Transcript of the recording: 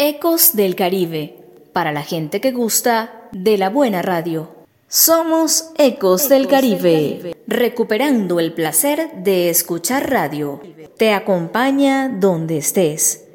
Ecos del Caribe, para la gente que gusta de la buena radio. Somos Ecos del Caribe, recuperando el placer de escuchar radio. Te acompaña donde estés.